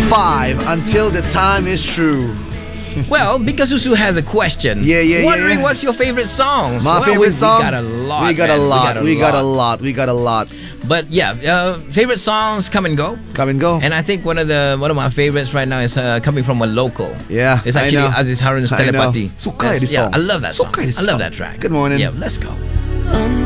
5 until the time is true. Well, Bika Susu has a question. Wondering what's your favorite songs? My favorite song? We got a lot. We got a lot. But yeah, favorite songs come and go. Come and go. And I think one of my favorites right now is coming from a local. Yeah, it's actually Aziz Harun's Telepati. Suka this song. I love that song. Suka this I love song. that track. Good morning. Yeah, let's go.